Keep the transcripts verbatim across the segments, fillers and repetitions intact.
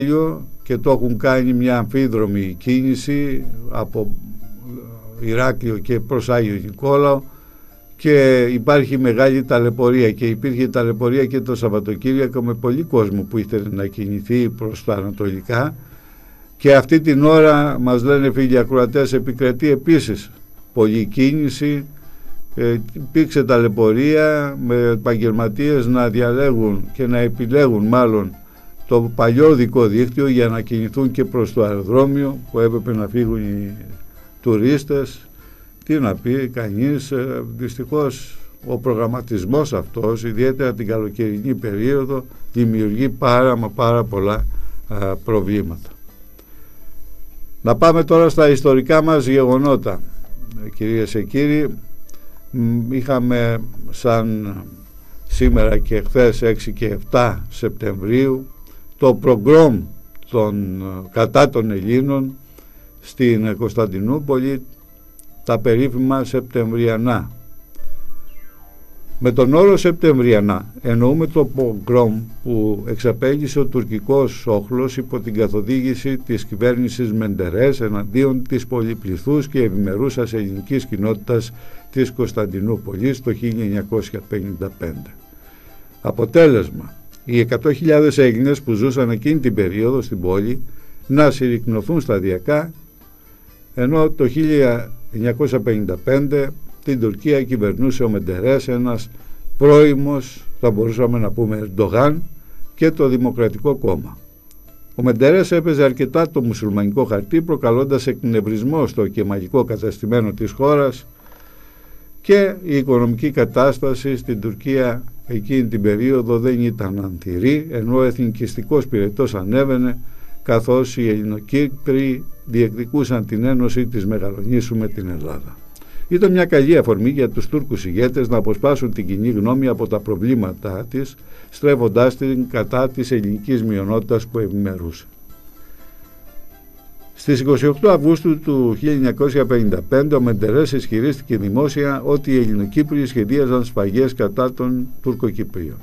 και το έχουν κάνει μια αμφίδρομη κίνηση από Ηράκλειο και προς Άγιο Νικόλαο και υπάρχει μεγάλη ταλαιπωρία και υπήρχε ταλαιπωρία και το Σαββατοκύριακο με πολύ κόσμο που ήθελε να κινηθεί προς τα ανατολικά και αυτή την ώρα μας λένε φίλοι ακροατές επικρατεί επίσης πολλή κίνηση. Ε, υπήρξε ταλαιπωρία με επαγγελματίες να διαλέγουν και να επιλέγουν μάλλον το παλιό δικό δίκτυο για να κινηθούν και προς το αεροδρόμιο που έπρεπε να φύγουν οι τουρίστες. Τι να πει κανείς, ε, δυστυχώς ο προγραμματισμός αυτός ιδιαίτερα την καλοκαιρινή περίοδο δημιουργεί πάρα μα πάρα πολλά α, προβλήματα. Να πάμε τώρα στα ιστορικά μας γεγονότα. Κυρίες και κύριοι, είχαμε σαν σήμερα και χθες έξι και επτά Σεπτεμβρίου το προγκρόμ των, κατά των Ελλήνων στην Κωνσταντινούπολη, τα περίφημα Σεπτεμβριανά. Με τον όρο Σεπτεμβριανά εννοούμε το πογκρόμ που εξαπέλυσε ο τουρκικός όχλος υπό την καθοδήγηση της κυβέρνησης Μεντερές εναντίον της πολυπληθούς και ευημερούσας ελληνικής κοινότητας της Κωνσταντινούπολης το χίλια εννιακόσια πενήντα πέντε. Αποτέλεσμα, οι εκατό χιλιάδες Έλληνες που ζούσαν εκείνη την περίοδο στην πόλη να συρρικνωθούν σταδιακά, ενώ το χίλια εννιακόσια πενήντα πέντε την Τουρκία κυβερνούσε ο Μεντερές, ένας πρώιμος, θα μπορούσαμε να πούμε Ερντογάν, και το Δημοκρατικό Κόμμα. Ο Μεντερές έπαιζε αρκετά το μουσουλμανικό χαρτί, προκαλώντας εκνευρισμό στο κεμαλικό καταστημένο της χώρας, και η οικονομική κατάσταση στην Τουρκία εκείνη την περίοδο δεν ήταν ανθυρή, ενώ ο εθνικιστικός πυρετός ανέβαινε, καθώς οι Ελληνοκύπροι διεκδικούσαν την ένωση της Μεγαλονήσου με την Ελλάδα. Ήταν μια καλή αφορμή για τους Τούρκους ηγέτες να αποσπάσουν την κοινή γνώμη από τα προβλήματά της, στρέφοντάς την κατά της ελληνικής μειονότητας που ευημερούσε. Στις είκοσι οκτώ Αυγούστου του χίλια εννιακόσια πενήντα πέντε ο Μεντερές ισχυρίστηκε δημόσια ότι οι Ελληνοκύπριοι σχεδίαζαν σφαγές κατά των Τουρκοκυπρίων.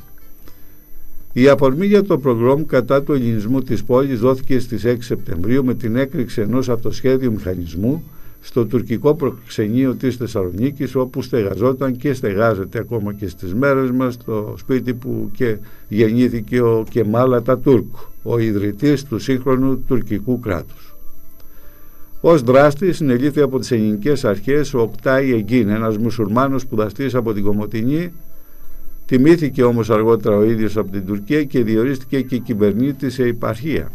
Η αφορμή για το προγκρόμ κατά του ελληνισμού της πόλης δόθηκε στις έξι Σεπτεμβρίου με την έκρηξη ενός αυτοσχέδιου μηχανισμού στο τουρκικό προξενείο της Θεσσαλονίκης, όπου στεγαζόταν και στεγάζεται ακόμα και στις μέρες μας το σπίτι που και γεννήθηκε ο Κεμάλ Ατατούρκ, ο ιδρυτής του σύγχρονου τουρκικού κράτους. Ως δράστης συνελήφθη από τις ελληνικές αρχές ο Οκτάι Εγκίν, ένας μουσουλμάνος σπουδαστής από την Κομοτηνή. Τιμήθηκε όμως αργότερα ο ίδιος από την Τουρκία και διορίστηκε και κυβερνήτης σε επαρχία.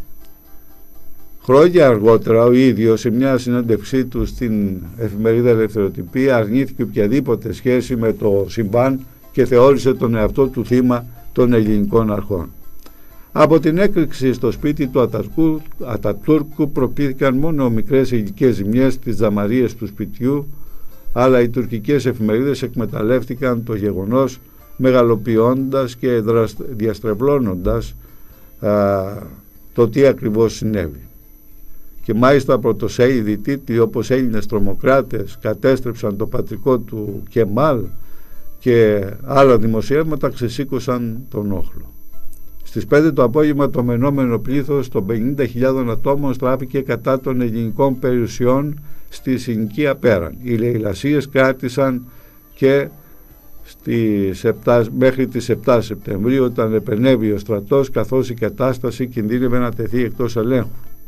Χρόνια αργότερα ο ίδιος σε μια συνέντευξή του στην εφημερίδα Ελευθεροτυπία αρνήθηκε οποιαδήποτε σχέση με το συμβάν και θεώρησε τον εαυτό του θύμα των ελληνικών αρχών. Από την έκρηξη στο σπίτι του Ατατούρκου προκρίθηκαν μόνο μικρές υλικές ζημιές στις ζαμαρίες του σπιτιού, αλλά οι τουρκικές εφημερίδες εκμεταλλεύτηκαν το γεγονός, μεγαλοποιώντας και διαστρεβλώνοντας α, το τι ακριβώς συνέβη. Και μάλιστα πρωτοσέλιδοι τίτλοι όπως «Έλληνες τρομοκράτες κατέστρεψαν το πατρικό του Κεμάλ» και άλλα δημοσιεύματα ξεσήκωσαν τον όχλο. Στις πέντε το απόγευμα το μενόμενο πλήθος των πενήντα χιλιάδων ατόμων στράφηκε κατά των ελληνικών περιουσιών στη συνοικία Πέραν. Οι λαιλασίες κράτησαν και στις επτά, μέχρι τις επτά Σεπτεμβρίου, όταν επενέβη ο στρατός, καθώς η κατάσταση κινδύνευε να τεθεί εκτός ελέγχου.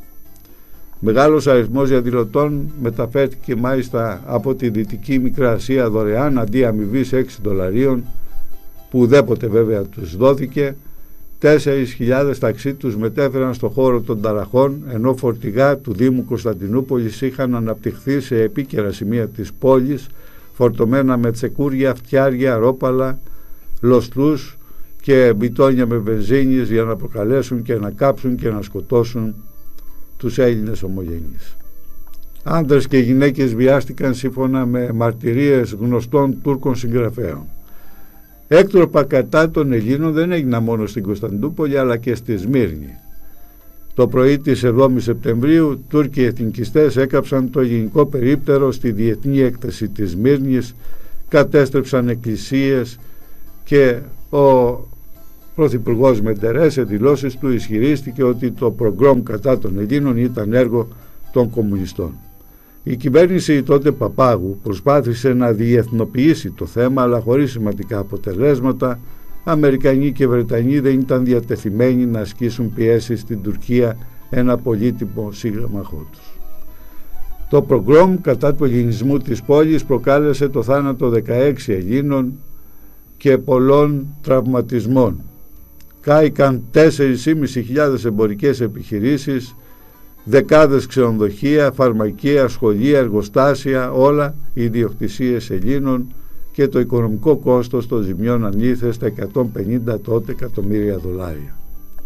Μεγάλος αριθμός διαδηλωτών μεταφέρθηκε μάλιστα από τη Δυτική Μικρά Ασία δωρεάν αντί αμοιβής έξι δολαρίων, που ουδέποτε βέβαια τους δόθηκε. Τέσσερις χιλιάδες ταξί τους μετέφεραν στο χώρο των ταραχών, ενώ φορτηγά του Δήμου Κωνσταντινούπολης είχαν αναπτυχθεί σε επίκαιρα σημεία της πόλης, φορτωμένα με τσεκούρια, φτιάρια, ρόπαλα, λοστούς και μπιτόνια με βενζίνης για να προκαλέσουν και να κάψουν και να σκοτώσουν τους Έλληνες ομογενείς. Άντρες και γυναίκες βιάστηκαν σύμφωνα με μαρτυρίες γνωστών Τούρκων συγγραφέων. Έκτροπα κατά των Ελλήνων δεν έγιναν μόνο στην Κωνσταντινούπολη αλλά και στη Σμύρνη. Το πρωί της εβδόμης Σεπτεμβρίου Τούρκοι εθνικιστές έκαψαν το ελληνικό περίπτερο στη διεθνή έκθεση της Σμύρνης, κατέστρεψαν εκκλησίες και ο πρωθυπουργός Μεντερές σε δηλώσεις του ισχυρίστηκε ότι το προγκρόμ κατά των Ελλήνων ήταν έργο των κομμουνιστών. Η κυβέρνηση τότε Παπάγου προσπάθησε να διεθνοποιήσει το θέμα, αλλά χωρίς σημαντικά αποτελέσματα. Αμερικανοί και Βρετανοί δεν ήταν διατεθειμένοι να ασκήσουν πιέσεις στην Τουρκία, ένα πολύτιμο σύγγραμμαχό τους. Το προγκρόμ κατά του ελληνισμού της πόλης προκάλεσε το θάνατο δεκαέξι Ελλήνων και πολλών τραυματισμών. Κάηκαν τέσσερις χιλιάδες πεντακόσιες εμπορικές επιχειρήσεις, δεκάδες ξενοδοχεία, φαρμακεία, σχολεία, εργοστάσια, όλα ιδιοκτησίες Ελλήνων, και το οικονομικό κόστος των ζημιών ανήλθε στα εκατόν πενήντα τότε εκατομμύρια δολάρια.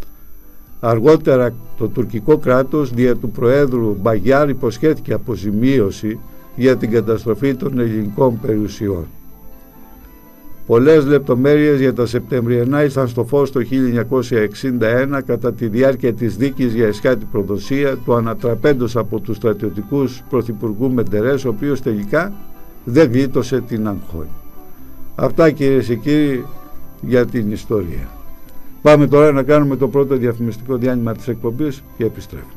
Αργότερα το τουρκικό κράτος δια του Προέδρου Μπαγιάρ υποσχέθηκε αποζημίωση για την καταστροφή των ελληνικών περιουσιών. Πολλές λεπτομέρειες για τα Σεπτεμβριανά ήρθαν στο φως το χίλια εννιακόσια εξήντα ένα κατά τη διάρκεια της δίκης για εσχάτη προδοσία του ανατραπέντος από τους στρατιωτικούς πρωθυπουργού Μεντερές, ο οποίος τελικά δεν γλίτωσε την αγχώνη. Αυτά, κυρίες και κύριοι, για την ιστορία. Πάμε τώρα να κάνουμε το πρώτο διαφημιστικό διάλειμμα της εκπομπής και επιστρέφουμε.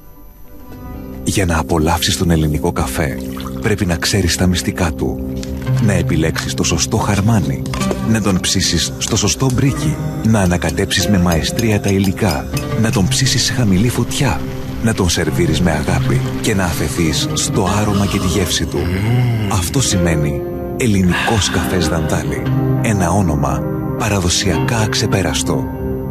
Για να απολαύσεις τον ελληνικό καφέ πρέπει να ξέρεις τα μυστικά του, να επιλέξεις το σωστό χαρμάνι, να τον ψήσεις στο σωστό μπρίκι, να ανακατέψεις με μαεστρία τα υλικά, να τον ψήσεις σε χαμηλή φωτιά, να τον σερβίρεις με αγάπη και να αφαιθείς στο άρωμα και τη γεύση του. Αυτό σημαίνει ελληνικός καφές Δαντάλη. Ένα όνομα παραδοσιακά αξεπέραστο.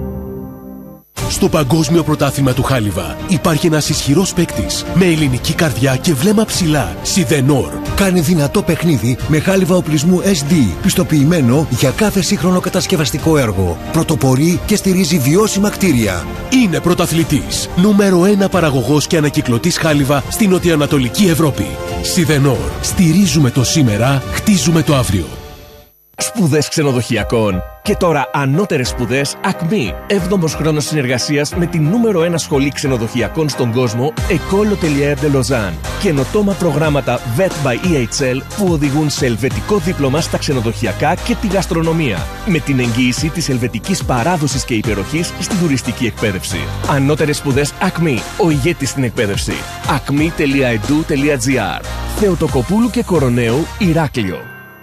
Στο Παγκόσμιο Πρωτάθλημα του Χάλιβα υπάρχει ένας ισχυρός παίκτης με ελληνική καρδιά και βλέμμα ψηλά. Σιδενόρ. Κάνει δυνατό παιχνίδι με χάλιβα οπλισμού ες ντι, πιστοποιημένο για κάθε σύγχρονο κατασκευαστικό έργο. Πρωτοπορεί και στηρίζει βιώσιμα κτίρια. Είναι πρωταθλητής. Νούμερο ένα παραγωγός και ανακυκλωτής χάλιβα στην νοτιοανατολική Ευρώπη. Σιδενόρ. Στηρίζουμε το σήμερα, χτίζουμε το αύριο. Σπουδές ξενοδοχειακών. Και τώρα ανώτερες σπουδές Ακμή. έβδομος χρόνος συνεργασίας με την νούμερο ένα σχολή ξενοδοχειακών στον κόσμο, École Hôtelière de Lausanne. Καινοτόμα προγράμματα βι ι τι by ι έιτς ελ που οδηγούν σε ελβετικό δίπλωμα στα ξενοδοχειακά και τη γαστρονομία. Με την εγγύηση της ελβετικής παράδοσης και υπεροχής στην τουριστική εκπαίδευση. Ανώτερες σπουδές Ακμή. Ο ηγέτης στην εκπαίδευση. ακμή τελεία ι ντι ου τελεία τζι άρ. Θεοτοκοπούλου και Κοροναίου, Ηράκλειο.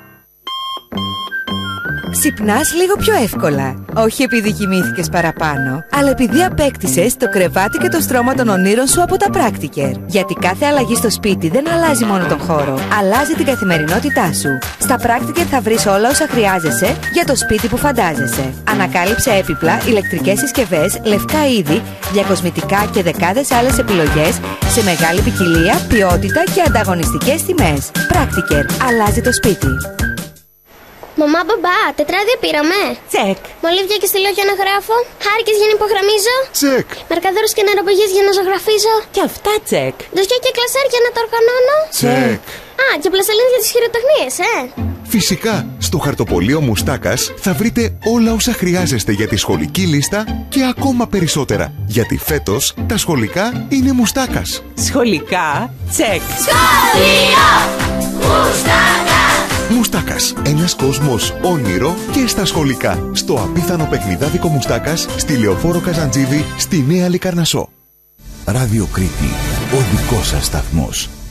Ξυπνάς λίγο πιο εύκολα. Όχι επειδή κοιμήθηκες παραπάνω, αλλά επειδή απέκτησες το κρεβάτι και το στρώμα των ονείρων σου από τα Practiker. Γιατί κάθε αλλαγή στο σπίτι δεν αλλάζει μόνο τον χώρο, αλλάζει την καθημερινότητά σου. Στα Practiker θα βρεις όλα όσα χρειάζεσαι για το σπίτι που φαντάζεσαι. Ανακάλυψε έπιπλα, ηλεκτρικές συσκευές, λευκά είδη, διακοσμητικά και δεκάδες άλλες επιλογές σε μεγάλη ποικιλία, ποιότητα και ανταγωνιστικές τιμές. Practiker. Αλλάζει το σπίτι. Μαμά, μπαμπά, τετράδια πήραμε. Τσεκ. Μολύβια και στυλό για να γράφω. Χάρηκες για να υπογραμμίζω. Τσεκ. Μαρκαδόρους και νεροπηγές για να ζωγραφίζω. Και αυτά τσεκ. Ντοσιά και κλασάρ για να τα οργανώνω. Τσεκ. Α, και πλαστελίνες για τις χειροτεχνίες, ε. Φυσικά, στο χαρτοπολείο Μουστάκας θα βρείτε όλα όσα χρειάζεστε για τη σχολική λίστα και ακόμα περισσότερα. Γιατί φέτος τα σχολικά είναι Μουστάκας. Σχολικά τσεκ. Σχολείο Μουστάκα. Μουστάκας, ένας κόσμος όνειρο και στα σχολικά. Στο απίθανο παιχνιδάδικο Μουστάκας, στη Λεωφόρο Καζαντζίδη, στη Νέα Λικαρνασσό. Ράδιο Κρήτη, ο δικός σας σταθμός.